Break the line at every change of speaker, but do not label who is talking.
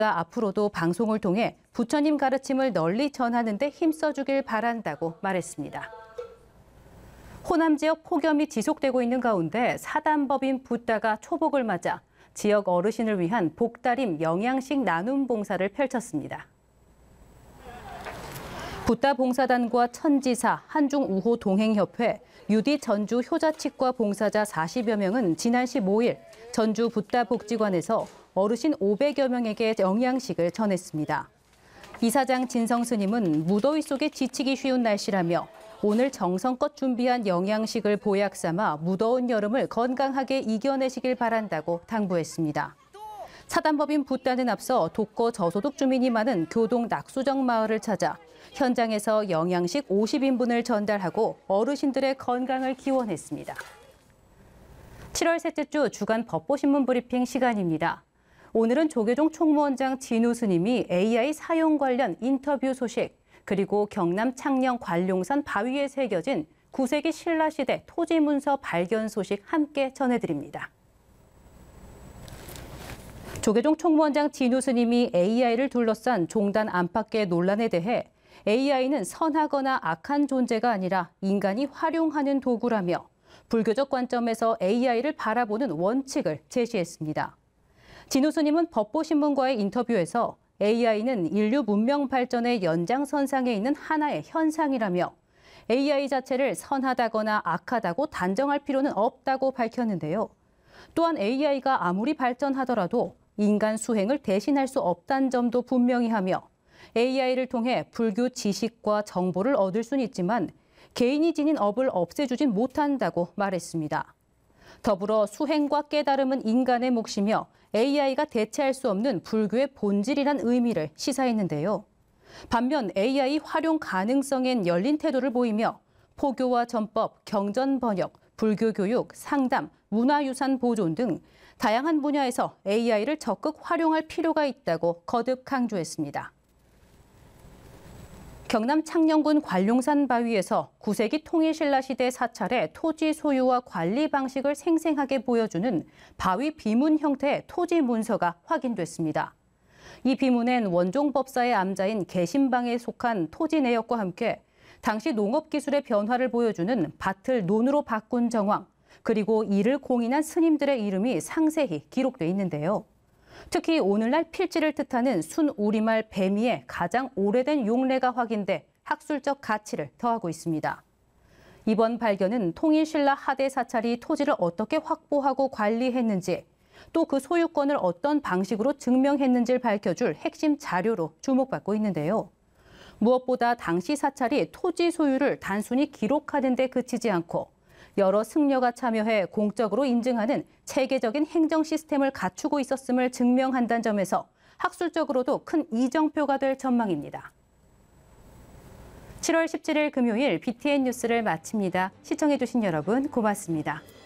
앞으로도 방송을 통해 부처님 가르침을 널리 전하는 데 힘써주길 바란다고 말했습니다. 호남 지역 폭염이 지속되고 있는 가운데 사단법인 붓다가 초복을 맞아 지역 어르신을 위한 복다림 영양식 나눔 봉사를 펼쳤습니다. 붓다 봉사단과 천지사, 한중우호 동행협회, 유디 전주 효자치과 봉사자 40여 명은 지난 15일 전주 붓다 복지관에서 어르신 500여 명에게 영양식을 전했습니다. 이사장 진성 스님은 무더위 속에 지치기 쉬운 날씨라며 오늘 정성껏 준비한 영양식을 보약 삼아 무더운 여름을 건강하게 이겨내시길 바란다고 당부했습니다. 사단법인 붓다는 앞서 독거 저소득 주민이 많은 교동 낙수정 마을을 찾아 현장에서 영양식 50인분을 전달하고 어르신들의 건강을 기원했습니다. 7월 셋째 주 주간 법보신문 브리핑 시간입니다. 오늘은 조계종 총무원장 진우 스님이 AI 사용 관련 인터뷰 소식, 그리고 경남 창녕 관룡산 바위에 새겨진 9세기 신라시대 토지 문서 발견 소식 함께 전해드립니다. 조계종 총무원장 진우 스님이 AI를 둘러싼 종단 안팎의 논란에 대해 AI는 선하거나 악한 존재가 아니라 인간이 활용하는 도구라며 불교적 관점에서 AI를 바라보는 원칙을 제시했습니다. 진우 스님은 법보신문과의 인터뷰에서 AI는 인류 문명 발전의 연장선상에 있는 하나의 현상이라며 AI 자체를 선하다거나 악하다고 단정할 필요는 없다고 밝혔는데요. 또한 AI가 아무리 발전하더라도 인간 수행을 대신할 수 없다는 점도 분명히 하며 AI를 통해 불교 지식과 정보를 얻을 수는 있지만 개인이 지닌 업을 없애주진 못한다고 말했습니다. 더불어 수행과 깨달음은 인간의 몫이며 AI가 대체할 수 없는 불교의 본질이란 의미를 시사했는데요. 반면 AI 활용 가능성엔 열린 태도를 보이며 포교와 전법, 경전 번역, 불교 교육, 상담, 문화유산 보존 등 다양한 분야에서 AI를 적극 활용할 필요가 있다고 거듭 강조했습니다. 경남 창녕군 관룡산 바위에서 9세기 통일신라시대 사찰의 토지 소유와 관리 방식을 생생하게 보여주는 바위 비문 형태의 토지 문서가 확인됐습니다. 이 비문엔 원종법사의 암자인 계신방에 속한 토지 내역과 함께 당시 농업기술의 변화를 보여주는 밭을 논으로 바꾼 정황, 그리고 이를 공인한 스님들의 이름이 상세히 기록돼 있는데요. 특히 오늘날 필지를 뜻하는 순우리말 배미의 가장 오래된 용례가 확인돼 학술적 가치를 더하고 있습니다. 이번 발견은 통일신라 하대 사찰이 토지를 어떻게 확보하고 관리했는지, 또 그 소유권을 어떤 방식으로 증명했는지를 밝혀줄 핵심 자료로 주목받고 있는데요. 무엇보다 당시 사찰이 토지 소유를 단순히 기록하는 데 그치지 않고 여러 승려가 참여해 공적으로 인증하는 체계적인 행정 시스템을 갖추고 있었음을 증명한다는 점에서 학술적으로도 큰 이정표가 될 전망입니다. 7월 17일 금요일 BTN 뉴스를 마칩니다. 시청해주신 여러분 고맙습니다.